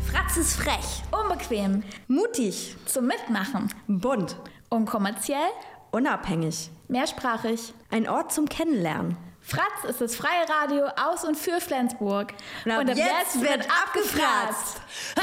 Fratz ist frech, unbequem, Mutig, zum Mitmachen, bunt, unkommerziell, unabhängig. mehrsprachig. Ein Ort zum Kennenlernen. Fratz ist das freie Radio aus und für Flensburg. Und ab jetzt wird abgefratzt.